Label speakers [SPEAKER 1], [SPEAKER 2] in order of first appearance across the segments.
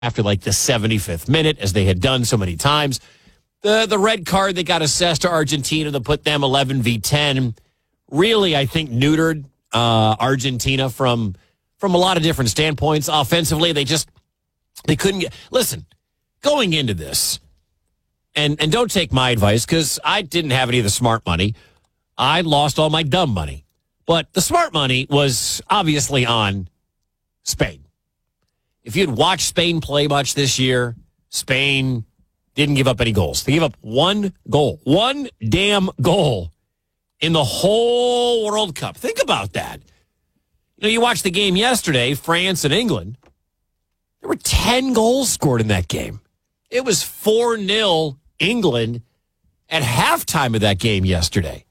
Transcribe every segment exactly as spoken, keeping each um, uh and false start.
[SPEAKER 1] after like the seventy-fifth minute, as they had done so many times. The the red card that got assessed to Argentina to put them eleven v ten really, I think, neutered uh, Argentina from from a lot of different standpoints. Offensively, they just they couldn't get. Listen, going into this, and and don't take my advice because I didn't have any of the smart money. I lost all my dumb money, but the smart money was obviously on Spain. If you'd watched Spain play much this year, Spain didn't give up any goals. They gave up one goal, one damn goal in the whole World Cup. Think about that. You know, you watched the game yesterday, France and England. There were ten goals scored in that game. It was four nil England at halftime of that game yesterday.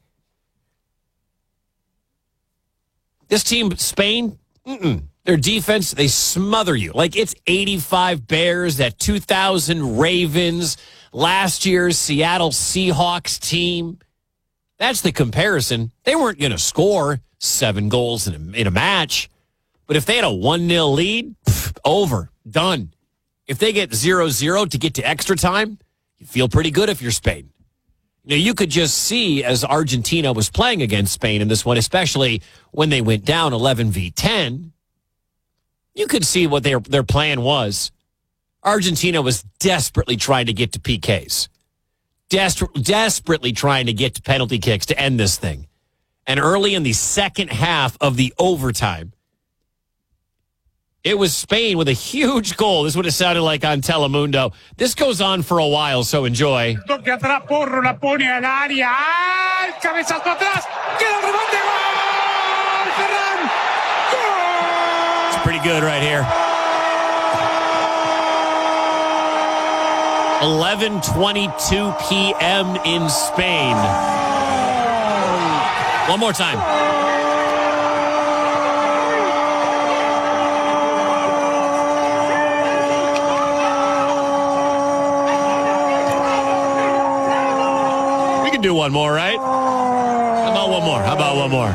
[SPEAKER 1] This team, Spain, mm-mm. Their defense, they smother you. Like it's eighty-five Bears, that two thousand Ravens, last year's Seattle Seahawks team. That's the comparison. They weren't going to score seven goals in a, in a match. But if they had a one nil lead, pff, over, done. If they get zero zero to get to extra time, you feel pretty good if you're Spain. You know, you could just see as Argentina was playing against Spain in this one, especially when they went down eleven v ten, you could see what their their plan was. Argentina was desperately trying to get to P Ks. Des- desperately trying to get to penalty kicks to end this thing. And early in the second half of the overtime, it was Spain with a huge goal. This is what it sounded like on Telemundo. This goes on for a while, so enjoy. It's pretty good right here. eleven twenty-two p.m. in Spain. One more time. We can do one more, right? How about one more? How about one more?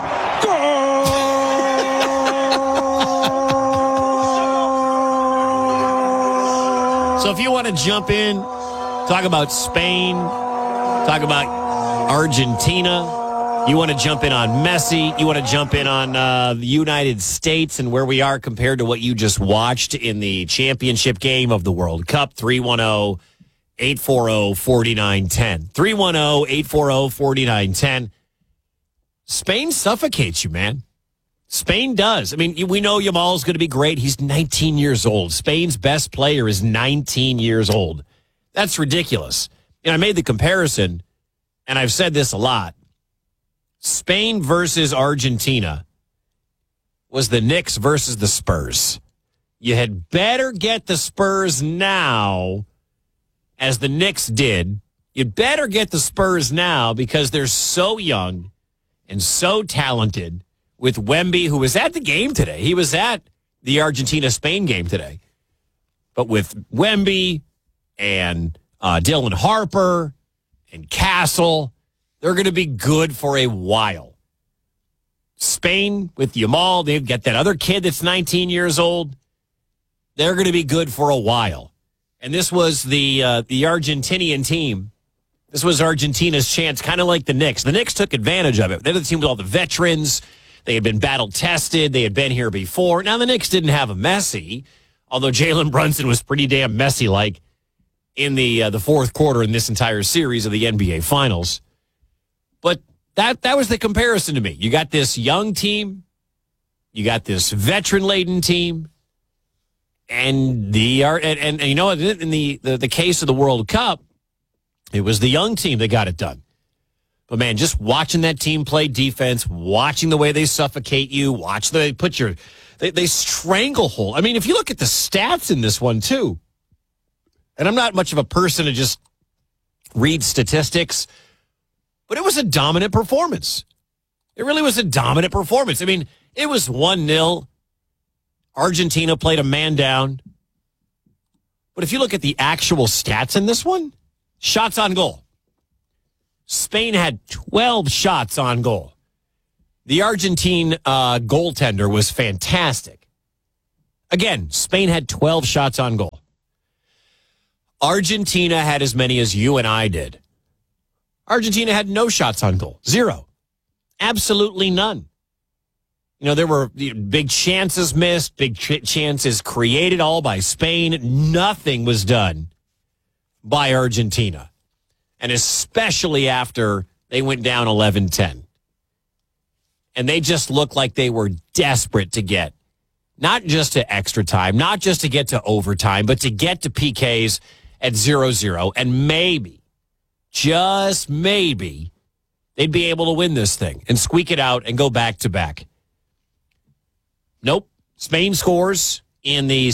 [SPEAKER 1] So if you want to jump in, talk about Spain, talk about Argentina, you want to jump in on Messi, you want to jump in on uh, the United States and where we are compared to what you just watched in the championship game of the World Cup, three one zero, eight four zero, four nine one zero. three one zero, eight four zero, four nine one zero. Spain suffocates you, man. Spain does. I mean, we know Yamal's going to be great. He's nineteen years old. Spain's best player is nineteen years old. That's ridiculous. And I made the comparison, and I've said this a lot. Spain versus Argentina was the Knicks versus the Spurs. You had better get the Spurs now, as the Knicks did. You better get the Spurs now because they're so young and so talented. With Wemby, who was at the game today. He was at the Argentina-Spain game today. But with Wemby and uh, Dylan Harper and Castle, they're going to be good for a while. Spain, with Yamal, they've got that other kid that's nineteen years old. They're going to be good for a while. And this was the uh, the Argentinian team. This was Argentina's chance, kind of like the Knicks. The Knicks took advantage of it. They're the team with all the veterans. They had been battle-tested. They had been here before. Now, the Knicks didn't have a Messi, although Jalen Brunson was pretty damn Messi-like in the uh, the fourth quarter in this entire series of the N B A Finals. But that that was the comparison to me. You got this young team. You got this veteran-laden team. And the and, and, and you know, in the, the, the case of the World Cup, it was the young team that got it done. But, man, just watching that team play defense, watching the way they suffocate you, watch the they put your they, they stranglehold. I mean, if you look at the stats in this one, too, and I'm not much of a person to just read statistics, but it was a dominant performance. It really was a dominant performance. I mean, it was one nil. Argentina played a man down. But if you look at the actual stats in this one, shots on goal. Spain had twelve shots on goal. The Argentine uh, goaltender was fantastic. Again, Spain had twelve shots on goal. Argentina had as many as you and I did. Argentina had no shots on goal. Zero. Absolutely none. You know, there were big chances missed, big ch- chances created, all by Spain. Nothing was done by Argentina. And especially after they went down eleven ten. And they just looked like they were desperate to get, not just to extra time, not just to get to overtime, but to get to P Ks at zero zero. And maybe, just maybe, they'd be able to win this thing and squeak it out and go back to back. Nope. Spain scores in the